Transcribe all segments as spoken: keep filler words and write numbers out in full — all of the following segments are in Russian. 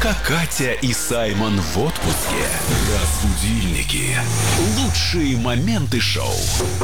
Пока Катя и Саймон в отпуске, разбудильники. Лучшие моменты шоу.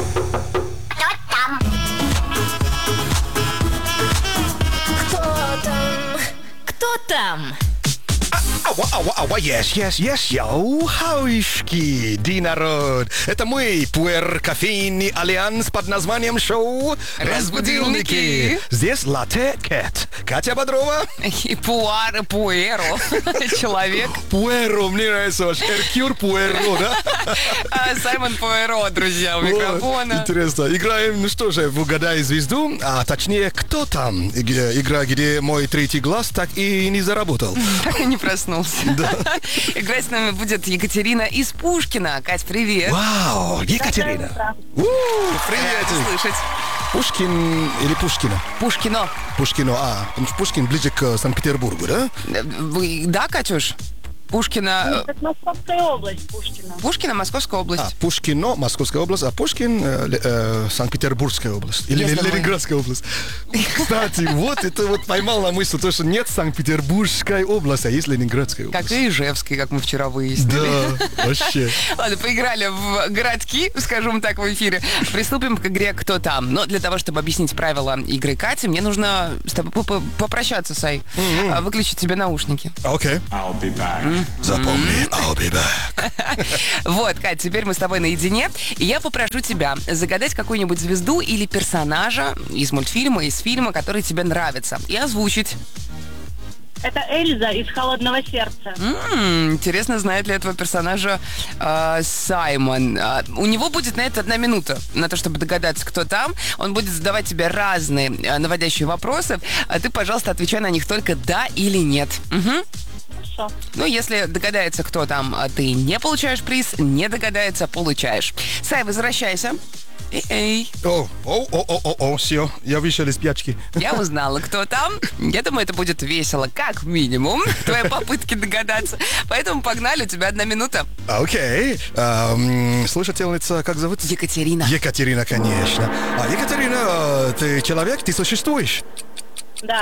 Кто там? Кто там? Ава, ава, ава, yes, yes, yes, йоу, хауишки, ди народ. Это мой пуэр-кофейный альянс под названием шоу «Разбудилники». Здесь латте Кэт, Катя Бодрова. И пуар, пуэро, человек. Пуэро, мне нравится ваш Эркюр Пуэро, да? А, Саймон Пуэро, друзья, у микрофона. Интересно. Играем, ну что же, в «Угадай звезду», а точнее, кто там? Игра, где мой третий глаз так и не заработал. Так и не проснулся. Да. Играть с нами будет Екатерина из Пушкина. Кать, привет. Вау, Екатерина. У, Рада привет. слышать. Пушкин или Пушкина? Пушкино. Пушкино, а, потому что Пушкин ближе к Санкт-Петербургу, да? Вы- Да, Катюш? Пушкина... Это Московская область, Пушкина. Пушкина, Московская А, область. Пушкино, Московская область, а Пушкин, э, Ле- э, Санкт-Петербургская область. Или Если Ле- мы- Ленинградская область. Кстати, вот это вот поймал на мысль, то, что нет Санкт-Петербургской области, а есть Ленинградская область. Как и Ижевский, как мы вчера выяснили. Да, вообще. Ладно, поиграли в городки, скажем так, в эфире. Приступим к игре «Кто там?». Но для того, чтобы объяснить правила игры Кати, мне нужно с тобой поп- попрощаться, Сай. А, Выключить тебе наушники. Окей. Запомни, I'll be back. Вот, Кать, теперь мы с тобой наедине. И я попрошу тебя загадать какую-нибудь звезду или персонажа из мультфильма, из фильма, который тебе нравится, и озвучить. Это Эльза из «Холодного сердца». М, Интересно, знает ли этого персонажа э, Саймон. А, у него будет на это одна минута, на то, чтобы догадаться, кто там. Он будет задавать тебе разные э, наводящие вопросы, а ты, пожалуйста, отвечай на них только «да» или «нет». Мгм. Хорошо. Ну, если догадается, кто там, а ты не получаешь приз, не догадается, получаешь. Сай, возвращайся. Эй, О, о, о, о, о, о, все, я вышел из пячки. я узнала, кто там. Я думаю, это будет весело, как минимум, твои попытки догадаться. Поэтому погнали, у тебя одна минута. Окей. Ам, Слушательница, как зовут? Екатерина. Екатерина, конечно. А, Екатерина, э, ты человек, ты существуешь? Да.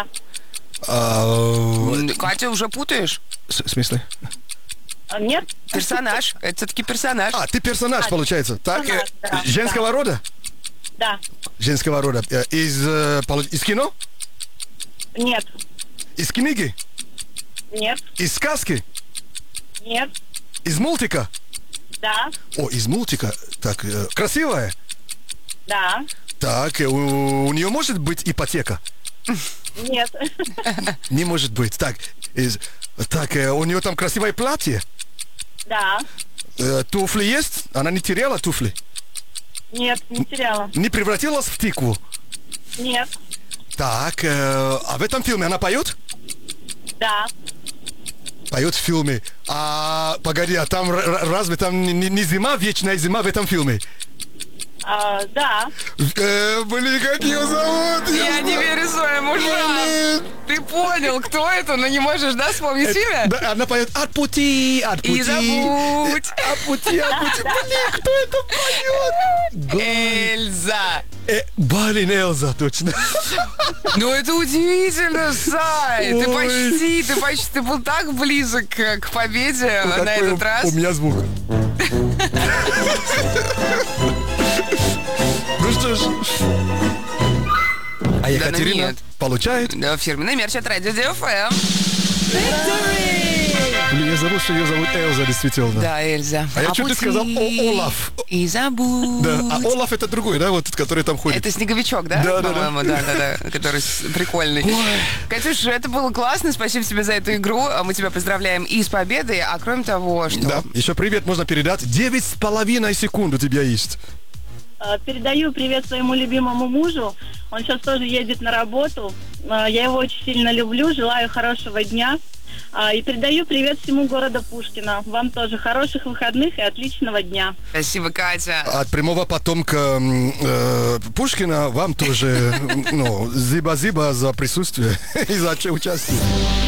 А, М, Катя, уже путаешь? с- В смысле? А, Нет? Персонаж. Это все-таки персонаж. А, ты персонаж, А, получается. Так, э, персонаж, да, женского рода? Да. Женского рода. Э, Из, э, полу- из кино? Нет. Из книги? Нет. Из сказки? Нет. Из мультика? Да. О, из мультика. Так, э, красивая? Да. Так, э, у, у нее может быть ипотека? Нет. Не может быть. Так, из, так э, у нее там красивое платье? Да. Э, туфли есть? Она не теряла туфли? Нет, не теряла. Не превратилась в тыкву? Нет. Так, э, а в этом фильме она поет? Да. Поет в фильме. А, погоди, а там р- р- разве там не, не- не зима, вечная зима в этом фильме? А, да. Э, блин, как ее зовут? Я не верю своим ушам. Блин. Ты понял, кто это, но не можешь, да, вспомнить имя? Да, она поет от пути, от пути. И забудь. От пути, от пути. Блин, кто это поет? Эльза. Э, Блин, Элза, точно. Ну это удивительно, Сай. Ты Ой. почти, ты почти, ты был так близок к к победе на Какой этот у- раз. У меня звук. Ну что ж. А Екатерина нет. получает? Да, фирменный мерч от Радио Ди Эф Эм. Блин, я забыл, что ее зовут Элза, действительно. Да, Эльза. А я чуть не пути сказал О- Олаф. И забудь. Да, а Олаф это другой, да, вот этот, который там ходит. Это снеговичок, да? Да, да, да. По-моему, да, да, да, который с- прикольный. Катюш, это было классно, спасибо тебе за эту игру. Мы тебя поздравляем и с победой, а кроме того, что... Да, еще привет можно передать. Девять с половиной секунд у тебя есть. А, Передаю привет своему любимому мужу. Он сейчас тоже едет на работу. А, Я его очень сильно люблю. Желаю хорошего дня. А, И передаю привет всему городу Пушкина. Вам тоже хороших выходных и отличного дня. Спасибо, Катя. От прямого потомка м, э, Пушкина вам тоже, ну, зиба-зиба за присутствие и за участие.